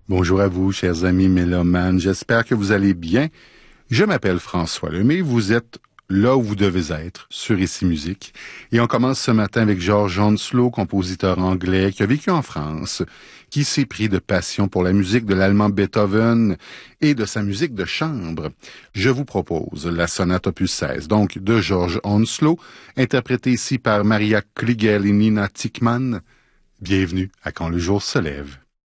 Bonjour à vous, chers amis mélomanes. J'espère que vous allez bien. Je m'appelle François Lemay. Vous êtes là où vous devez être, sur Ici Musique. Et on commence ce matin avec George Hounslow, compositeur anglais qui a vécu en France, qui s'est pris de passion pour la musique de l'allemand Beethoven et de sa musique de chambre. Je vous propose la sonate opus 16, donc de George Hounslow, interprétée ici par Maria Kliegel et Nina Tickmann. Bienvenue à Quand le jour se lève.